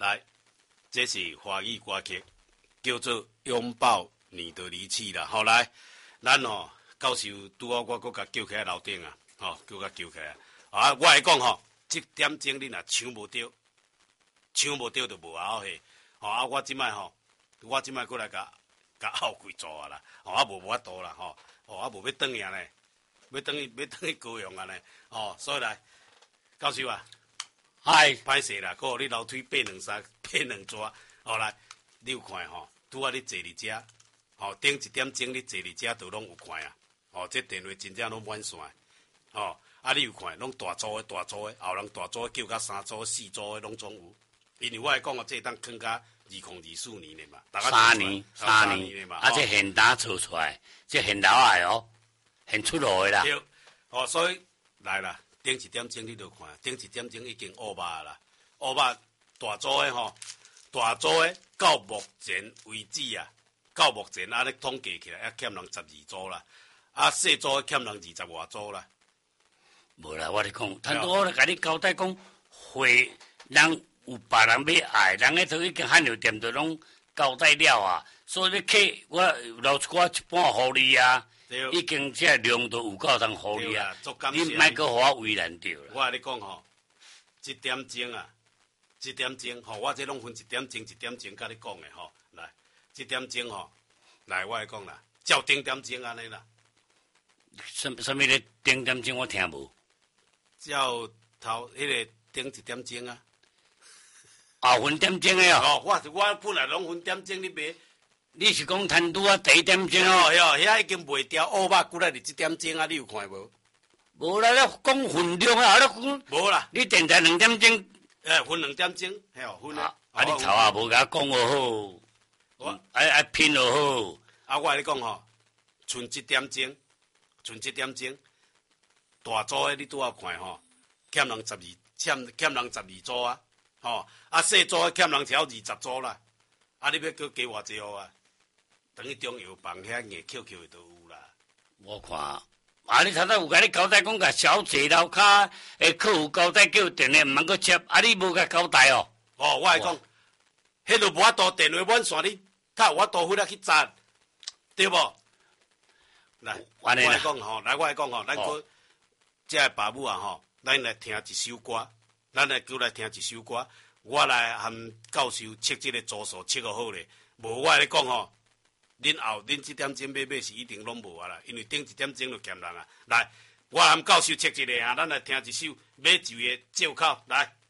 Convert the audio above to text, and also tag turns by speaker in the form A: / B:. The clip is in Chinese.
A: 来，这是华语歌曲，叫做《拥抱你的离去》啦。好来，咱教授拄好我搁甲叫起来楼顶啊，叫甲叫起来。啊，我来讲这点钟你若抢无着，抢无着就无好戏。我即摆过来甲后跪做啊啦，无法度啦，无要转去呢，要转去高雄啊呢，所以来，教授啊。
B: 嗨，
A: 歹势啦，搁互你楼梯爬两抓，来，你有看拄仔你坐伫遮，顶1点钟你坐伫遮都拢有看啊，这电话真正拢满线，你有看，拢大组的，后人大组叫甲3组、4组的拢总有，因为我来讲这当囥甲2024年的嘛
B: ，3年的嘛，这现打做出来，这现老爱现出炉的啦。
A: 对，所以来啦。顶1点钟你就看，顶1点钟已经乌肉啦，乌肉大组的大组的到目前为止啊，到目前你统计起来还欠人12组啦，细组的欠人20外组啦。
B: 无啦，我咧讲，我咧甲你交代讲，会人有别人要爱，人迄都已经汉药店都拢交代了啊，所以要客我留一半互你啊。已经这量都有够通互你啊！你莫搁互我为难着啦。
A: 我甲你讲1点钟啊，1点钟我这拢分1点钟甲你讲的来1点钟来我来讲啦，照顶点钟安尼啦。
B: 什么咧顶点钟我听无？
A: 照头迄个顶1点钟啊。
B: 分点钟的哦。
A: 我本来拢分点钟，你袂。
B: 你是讲摊拄第1点钟
A: 遐已经卖掉乌肉，过来是1点钟啊！你有看无？
B: 无啦，你讲分量啊！你讲
A: 无啦，
B: 你电台2点钟，
A: 分2点钟，分
B: 啊！你头啊无甲讲好，我拼好。
A: 我甲你讲剩1点钟，大组的你拄好看欠人12组啊，细组的欠人超20组啦，你要搁加偌济啊？等于中药房遐硬 QQ 的都有啦。
B: 我看，你头仔有甲你交代讲，甲小姐楼骹的客户交代叫电话，毋通搁接，你无甲交代哦。
A: 我来讲，迄都无法度电话满线，你较有法度回来去赞，对无？来，我来讲咱搁这爸母啊咱来听一首歌，咱来叫来听一首歌，我来含教授测这个组数测好咧，无我来讲恁这点钟买是一定拢无啊啦，因为顶1点钟就欠人啊。来，我含教授测一个咱来听一首《马上的借口》来。